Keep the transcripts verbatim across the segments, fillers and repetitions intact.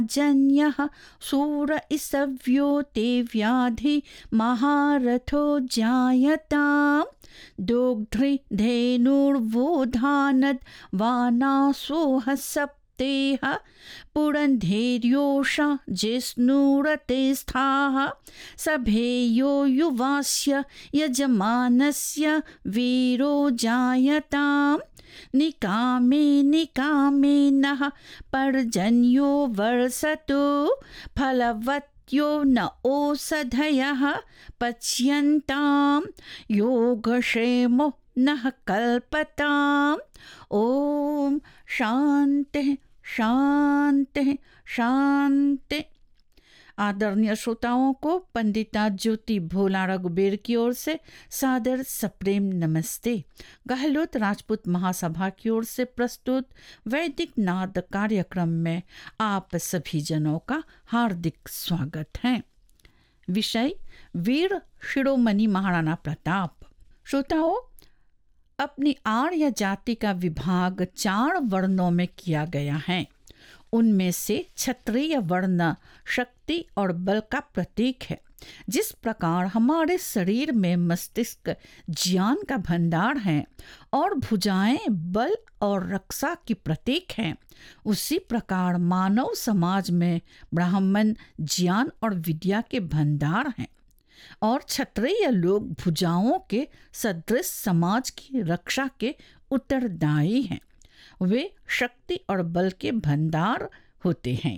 जन्यः सूर इसव्यो ते व्याधि महारथो जायताम् दोग्ध्रि धेनुर्वोधानद् वानासोह सप्तेह पुरन्धेर्योषा जिष्णुरते स्थाः सभेयो युवास्य यजमानस्य वीरो जायताम् निकामे निकामे नः पर्जन्यो वर्षतु फलवत्यो न ओषधयः पच्यन्तां योगक्षेमो नः कल्पताम्। ओम शांति शांति शांति। आदरणीय श्रोताओं को पंडिता ज्योति भोला रघुबीर की ओर से सादर सप्रेम नमस्ते। गहलोत राजपूत महासभा की ओर से प्रस्तुत वैदिक नाद कार्यक्रम में आप सभी जनों का हार्दिक स्वागत है। विषय वीर शिरोमणि महाराणा प्रताप। श्रोताओं, अपनी आर्य जाति का विभाग चार वर्णों में किया गया है। उनमें से क्षत्रिय वर्ण शक्ति और बल का प्रतीक है। जिस प्रकार हमारे शरीर में मस्तिष्क ज्ञान का भंडार है और भुजाएं बल और रक्षा की प्रतीक हैं, उसी प्रकार मानव समाज में ब्राह्मण ज्ञान और विद्या के भंडार हैं और क्षत्रिय लोग भुजाओं के सदृश समाज की रक्षा के उत्तरदायी हैं। वे शक्ति और बल के भंडार होते हैं।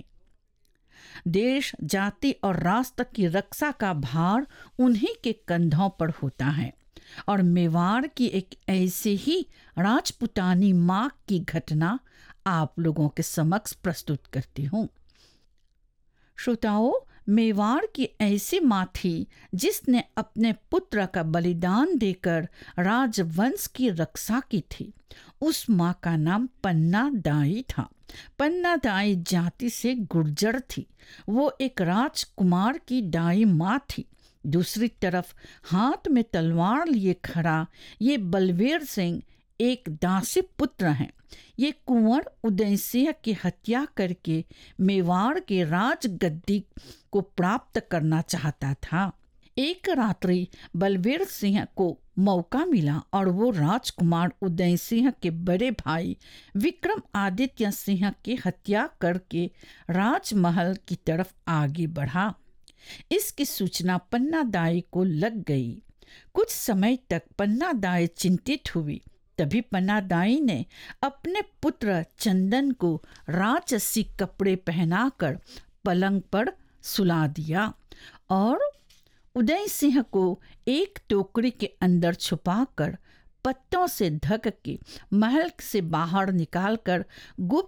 देश, जाति और राष्ट्र की रक्षा का भार उन्हीं के कंधों पर होता है और मेवाड़ की एक ऐसी ही राजपुतानी माँ की घटना आप लोगों के समक्ष प्रस्तुत करती हूँ। श्रोताओं, मेवाड़ की ऐसी माँ थी जिसने अपने पुत्र का बलिदान देकर राजवंश की रक्षा की थी। उस माँ का नाम पन्ना दाई था। पन्ना दाई जाति से गुर्जर थी। वो एक राजकुमार की दाई माँ थी। दूसरी तरफ हाथ में तलवार लिए खड़ा ये बलवीर सिंह एक दासी पुत्र हैं। ये कुंवर उदय सिंह की हत्या करके मेवाड़ के राजगद्दी को प्राप्त करना चाहता था। एक रात्रि बलवीर सिंह को मौका मिला और वो राजकुमार उदय सिंह के बड़े भाई विक्रमादित्य सिंह की हत्या करके राजमहल की तरफ आगे बढ़ा। इसकी सूचना पन्ना दाई को लग गई। कुछ समय तक पन्ना दाई चिंतित हुई। तभी पन्ना दाई ने अपने पुत्र चंदन को राजसी कपड़े पहनाकर पलंग पर सुला दिया और उदय सिंह को एक टोकरी के अंदर छुपाकर पत्तों से ढक के महल से बाहर निकालकर गुप्त